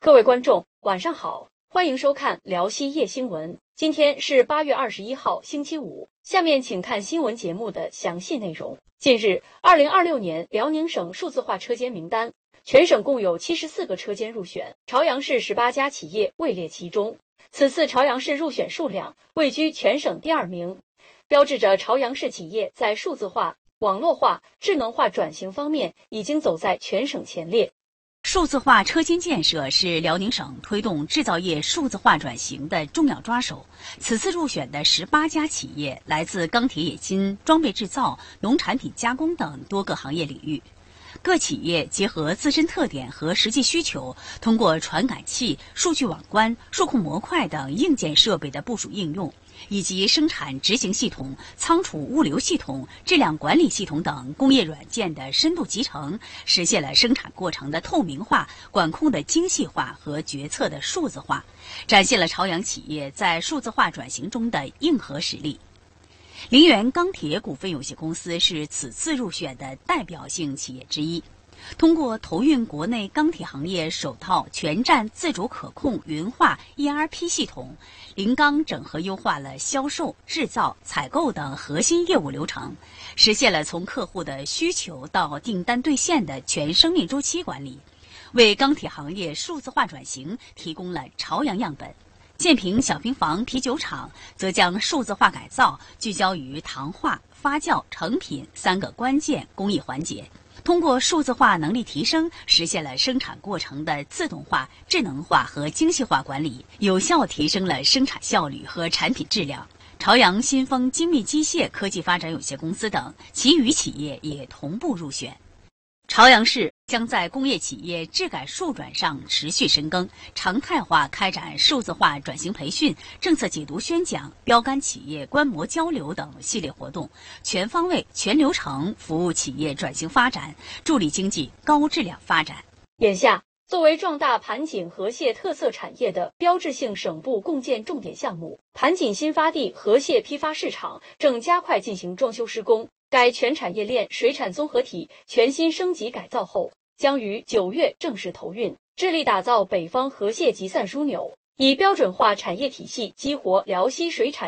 各位观众，晚上好，欢迎收看辽西夜新闻。今天是8月21号，星期五。下面请看新闻节目的详细内容。近日，2026年辽宁省数字化车间名单，全省共有74个车间入选，朝阳市18家企业位列其中。此次朝阳市入选数量位居全省第2名，标志着朝阳市企业在数字化、网络化、智能化转型方面已经走在全省前列。 数字化车间建设是辽宁省推动制造业数字化转型的重要抓手。此次入选的18家企业来自钢铁冶金、装备制造、农产品加工等多个行业领域。各企业结合自身特点和实际需求，通过传感器、数据网关、数控模块等硬件设备的部署应用，以及生产执行系统、仓储物流系统、质量管理系统等工业软件的深度集成，实现了生产过程的透明化、管控的精细化和决策的数字化，展现了朝阳企业在数字化转型中的硬核实力。陵源钢铁股份有限公司是此次入选的代表性企业之一。通过投运国内钢铁行业首套全站自主可控云化 ERP 系统，临钢整合优化了销售、制造、采购等核心业务流程，实现了从客户的需求到订单兑现的全生命周期管理，为钢铁行业数字化转型提供了朝阳样本。建平小平房啤酒厂则将数字化改造聚焦于糖化、发酵、成品3个关键工艺环节，通过数字化能力提升，实现了生产过程的自动化、智能化和精细化管理，有效提升了生产效率和产品质量。朝阳新丰精密机械科技发展有限公司等其余企业也同步入选。朝阳市将在工业企业质改数转上持续深耕，常态化开展数字化转型培训、政策解读宣讲、标杆企业观摩交流等系列活动，全方位、全流程服务企业转型发展，助力经济高质量发展。 眼下，作为壮大盘锦河蟹特色产业的标志性省部共建重点项目，盘锦新发地河蟹批发市场正加快进行装修施工。该全产业链水产综合体全新升级改造后，将于9月正式投运，致力打造北方河蟹集散枢纽，以标准化产业体系激活辽西水产